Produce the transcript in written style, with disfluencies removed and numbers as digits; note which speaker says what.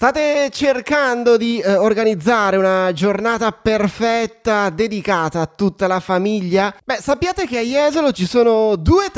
Speaker 1: State cercando di organizzare una giornata perfetta dedicata a tutta la famiglia? Beh, sappiate che a Jesolo ci sono due